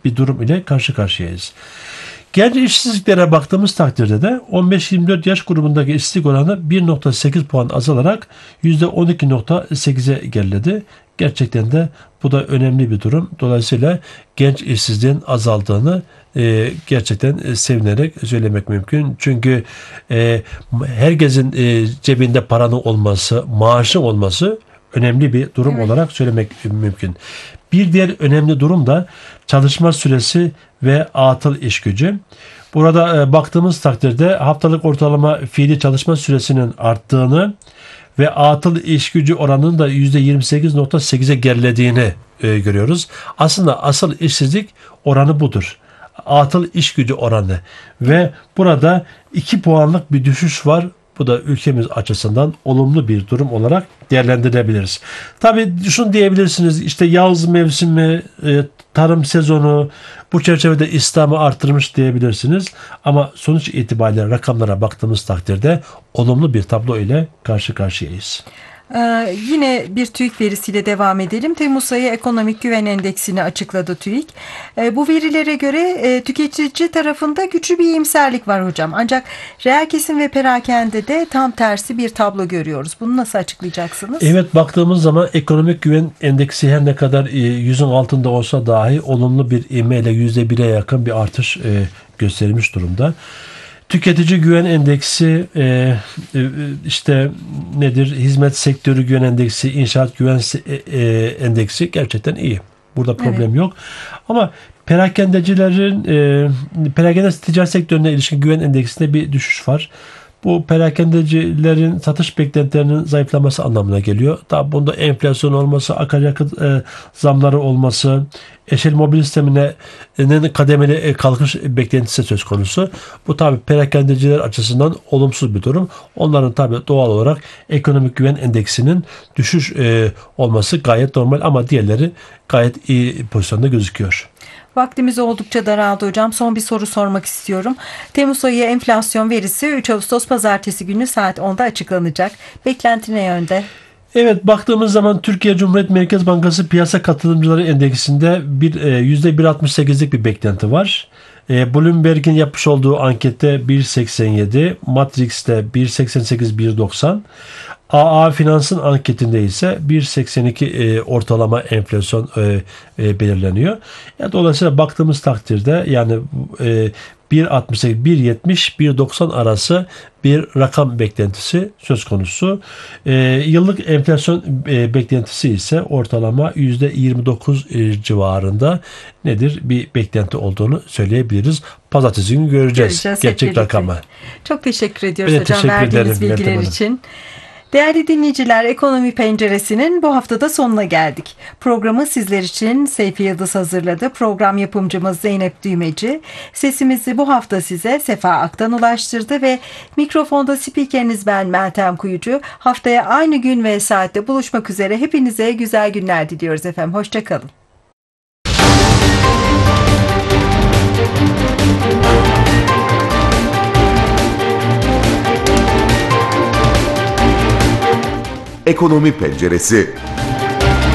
bir durum ile karşı karşıyayız. Genç işsizliklere baktığımız takdirde de 15-24 yaş grubundaki işsizlik oranı 1,8 puan azalarak %12,8'e geriledi. Gerçekten de bu da önemli bir durum. Dolayısıyla genç işsizliğin azaldığını gerçekten sevinerek söylemek mümkün. Çünkü herkesin cebinde paranın olması, maaşın olması önemli bir durum olarak söylemek mümkün. Bir diğer önemli durum da çalışma süresi ve atıl iş gücü. Burada baktığımız takdirde haftalık ortalama fiili çalışma süresinin arttığını ve atıl iş gücü oranının da %28,8'e gerilediğini görüyoruz. Aslında asıl işsizlik oranı budur. Atıl iş gücü oranı ve burada 2 puanlık bir düşüş var. Bu da ülkemiz açısından olumlu bir durum olarak değerlendirilebiliriz. Tabii şunu diyebilirsiniz, işte yaz mevsimi, tarım sezonu bu çerçevede istihdamı artırmış diyebilirsiniz. Ama sonuç itibariyle rakamlara baktığımız takdirde olumlu bir tablo ile karşı karşıyayız. Yine bir TÜİK verisiyle devam edelim. Temmuz ayı ekonomik güven endeksini açıkladı TÜİK. Bu verilere göre tüketici tarafında güçlü bir iyimserlik var hocam. Ancak reel kesim ve perakende de tam tersi bir tablo görüyoruz. Bunu nasıl açıklayacaksınız? Evet, baktığımız zaman ekonomik güven endeksi her ne kadar 100'ün altında olsa dahi olumlu bir ivmeyle %1'e yakın bir artış göstermiş durumda. Tüketici güven endeksi işte nedir? Hizmet sektörü güven endeksi, inşaat güven endeksi gerçekten iyi. Burada problem yok. Ama perakendecilerin perakende ticaret sektörüne ilişkin güven endeksinde bir düşüş var. Bu perakendecilerin satış beklentilerinin zayıflaması anlamına geliyor. Tabi bunda enflasyon olması, akaryakıt zamları olması, eşel mobil sistemine kademeli kalkış beklentisi söz konusu. Bu tabi perakendeciler açısından olumsuz bir durum. Onların tabi doğal olarak ekonomik güven endeksinin düşüş olması gayet normal ama diğerleri gayet iyi pozisyonda gözüküyor. Vaktimiz oldukça daraldı hocam. Son bir soru sormak istiyorum. Temmuz ayı enflasyon verisi 3 Ağustos Pazartesi günü saat 10'da açıklanacak. Beklenti ne yönde? Evet, baktığımız zaman Türkiye Cumhuriyet Merkez Bankası Piyasa Katılımcıları Endeksinde %1,68'lik bir beklenti var. Bloomberg'in yapmış olduğu ankette 1,87, Matrix'te 1,88-1,90, AA Finans'ın anketinde ise 1,82 ortalama enflasyon belirleniyor. Dolayısıyla baktığımız takdirde yani 1,68, 1,70, 1,90 arası bir rakam beklentisi söz konusu. Yıllık enflasyon beklentisi ise ortalama %29 civarında nedir? Bir beklenti olduğunu söyleyebiliriz. Pazartesi günü göreceğiz gerçek rakamı. Çok teşekkür ediyoruz hocam verdiğiniz bilgiler için. Değerli dinleyiciler, Ekonomi Penceresi'nin bu haftada sonuna geldik. Programı sizler için Seyfi Yıldız hazırladı. Program yapımcımız Zeynep Düğmeci. Sesimizi bu hafta size Sefa Aktan ulaştırdı ve mikrofonda spikeriniz ben Meltem Kuyucu. Haftaya aynı gün ve saatte buluşmak üzere. Hepinize güzel günler diliyoruz efendim. Hoşça kalın. Ekonomi Penceresi.